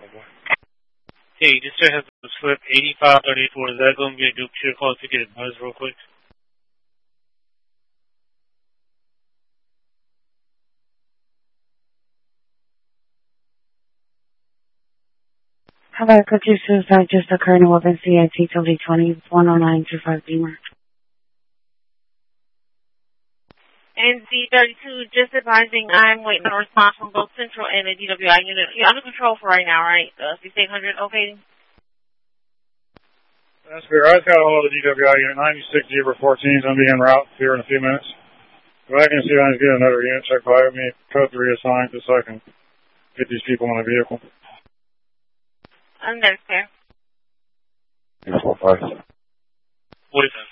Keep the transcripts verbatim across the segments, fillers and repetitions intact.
Hey, this sir has a slip eighty-five thirty-four. Is that going to be a duplicate call to get a buzz real quick? Hello, could you suicide just occurred in Weapon C I T T twenty one oh nine two five Beamer? N Z thirty-two, just advising I'm waiting on a response from both Central and the D W I unit. You're under control for right now, right? Uh, sixty-eight hundred, okay? That's fair. I just got a hold of the D W I unit. ninety-six Zebra fourteen is going to be en route here in a few minutes. Go back and see if I can get another unit check by me. Code three assigned just so I can get these people in a vehicle. I'm there, sir. eight four five. forty-five.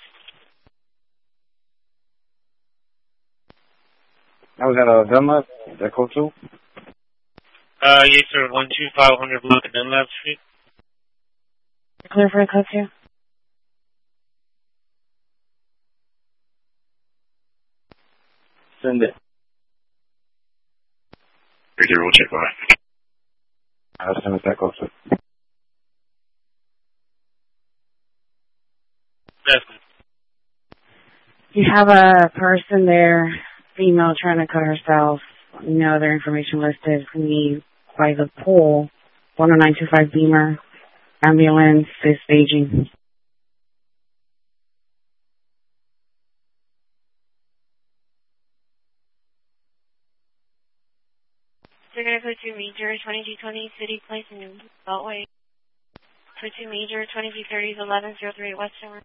That was at a Dunlap? Is that code two? Uh, yes, sir. one two five hundred block of Dunlap Street. Clear for a code two? Send it. Three zero, check by. I'll send it back code two. That's good. You have a person there, female, trying to cut herself. No other information listed. Me by the pool. one oh nine two five Beamer. Ambulance is staging. They're going to go to Major twenty-two twenty City Place in Beltway. Go to Major twenty-two thirty eleven oh three West Shore.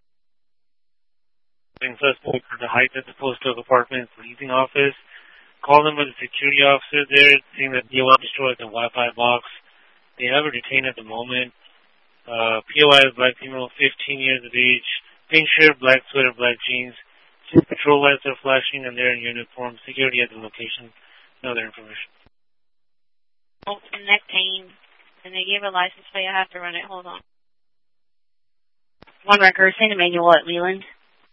Suspect for the height at the postal department's leasing office. Call them with a security officer there, saying that D O I destroyed the Wi-Fi box. They have her detained at the moment. Uh, P O I is black female, fifteen years of age, pink shirt, black sweater, black jeans. Two patrol lights are flashing and they're in uniform. Security at the location. No other information. Oh, neck pain. And they gave a license plate. I have to run it. Hold on. One record, Saint Emmanuel at Leland.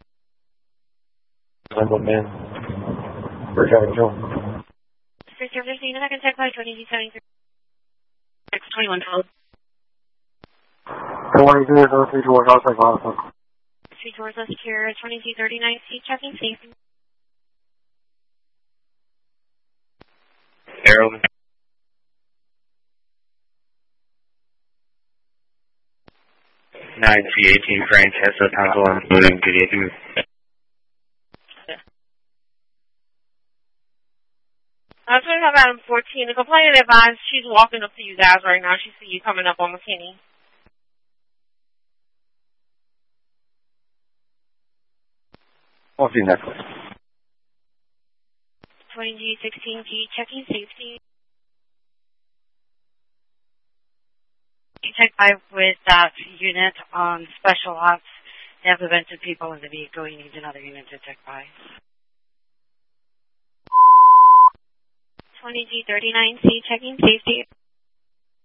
Limbo man. We're having Joe. Six service unit, I can check by twenty-two seventy-three. Six twenty-one twelve. twenty-three, those three doors outside Boston. Three doors left here, twenty-two thirty-nine, seat checking, safety. Harold. nine C eighteen Frank, S O Council, including good evening. I was going to talk about fourteen. The complainant advised she's walking up to you guys right now. She see you coming up on McKinney. fourteen necklace. twenty G sixteen G, checking safety. Check by with that unit on special ops. They have prevented people in the vehicle. You need another unit to check by. twenty G thirty-nine C, checking safety.